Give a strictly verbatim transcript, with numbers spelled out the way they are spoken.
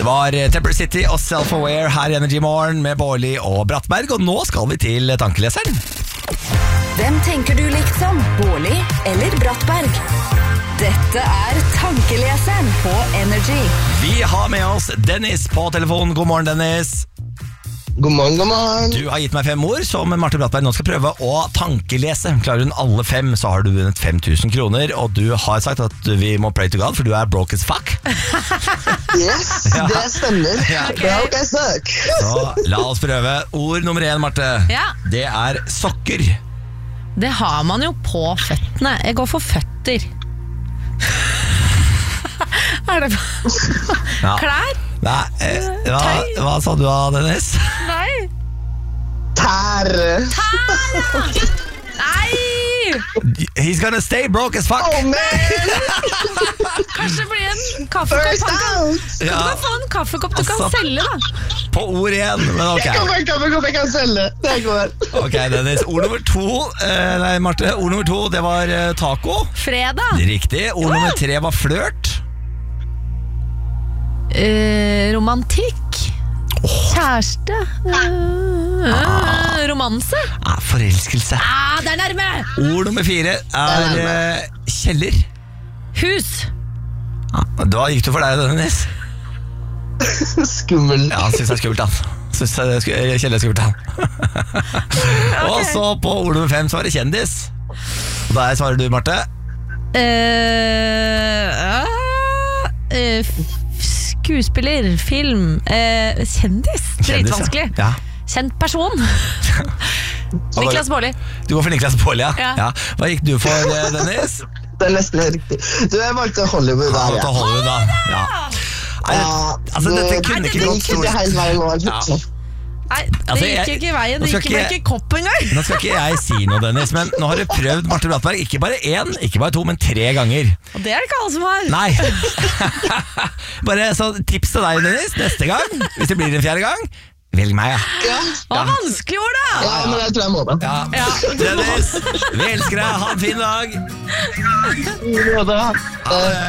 Det var Temper City og Self-Aware her i Energy Morgen med Bårli og Brattberg, og nå skal vi til tankeleseren. Hvem tenker du likt som? Bårli eller Brattberg? Dette er tankeleseren på Energy. Vi har med oss Dennis på telefon. God morgen, Dennis. God morgen, god morgen. Du har gitt meg fem ord som Marte Brattberg nå skal prøve å tankelese. Klarer hun alle fem, så har du vunnet fem tusen kroner. Og du har sagt at vi må pray to God, for du er broke as fuck. Yes, Ja. det stemmer. Ja. Broke as fuck. Så la oss prøve. Ord nummer én, Marte. Ja. Det er sokker. Det har man jo på føttene. Jeg går for føtter. Er det Ja. klær? Nei, eh, hva, hva sa du da, Dennis? Nei. Tær. Nei! He's gonna stay broke as fuck. Oh, man. Kanskje det blir en kaffekopp. First Han kan, out. kan Ja. du få en kaffekopp du kan Altså. selge, da? På ord igjen, men ok. Jeg kommer, jeg kommer, jeg kommer, jeg kan selge. Det går. Ok, Dennis. Ord nummer to, eh, nei, Marte. Ord nummer to, det var eh, taco. Fredag. Riktig. Ord nummer tre var flørt. Eh, romantikk. Kjæreste. Eh, romanse. Ah, forelskelse. Ah, det er nærme! Ord nummer fire er eh, kjeller. Hus. Ah, da gikk du for deg, Dennis. Skummel. Ja, han synes det er skummelt, han. Synes det er sku- eh, kjeller er skummelt, han. Og så på ord nummer fem så var det kjendis. Og der svarer du, Marte. Eh, ah, eh, f- skuespiller. Film. Eh, kjendis. Kjendis, ja. Dritvanskelig. Ja. Kjent person. Niklas Bårli. Du går for Niklas Bårli, ja. Ja. Ja. Hva gikk du for, eh, Dennis? Det er nesten helt riktig. Du, jeg valgte Hollywood Ja, der, ta ja. Hollywood, da. Ja. Nei, Ja, altså, dette kunne Nei, ikke det gått gikk ikke helt veien nå. Ja. Nei, det Altså, gikk jeg- ikke veien. nå Det skal gikk ikke ikke i kopp engang. Nå skal ikke jeg si noe, Dennis, men nå har du prøvd Marte Brattberg ikke bare én, ikke bare to, men tre ganger. Og det er det ikke alle som har. Nei. Bare så tips til deg, Dennis, neste gang, hvis det blir en fjerde gang, velg meg, ja. Ja, Det var vanskelig ord, da. ja, men jeg tror jeg må det. ja. Ja. Dennis, vi elsker deg, ha en fin dag. Ja, da. Ha det.